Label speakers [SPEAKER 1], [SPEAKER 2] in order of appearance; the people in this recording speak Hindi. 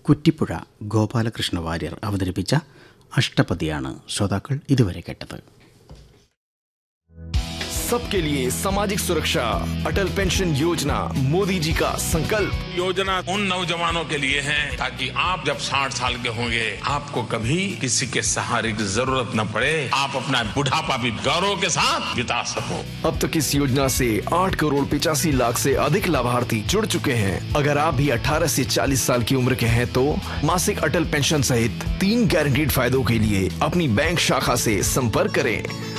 [SPEAKER 1] കുറ്റിപ്പുഴ ഗോപാലകൃഷ്ണ വാര്യർ അവതരിപ്പിച്ച അഷ്ടപദിയാണ് ശ്രോതാക്കൾ ഇതുവരെ കേട്ടത്.
[SPEAKER 2] सबके लिए सामाजिक सुरक्षा, अटल पेंशन योजना मोदी जी का संकल्प।
[SPEAKER 3] योजना उन नौजवानों के लिए है ताकि आप जब 60 साल के होंगे आपको कभी किसी के सहारे की जरूरत न पड़े, आप अपना बुढ़ापा भी गौरव के साथ बिता सको।
[SPEAKER 2] अब तक इस योजना से 8 करोड़ 85 लाख से अधिक लाभार्थी जुड़ चुके हैं। अगर आप भी 18 से 40 साल की उम्र के हैं तो मासिक अटल पेंशन सहित 3 गारंटीड फायदों के लिए अपनी बैंक शाखा से संपर्क करें।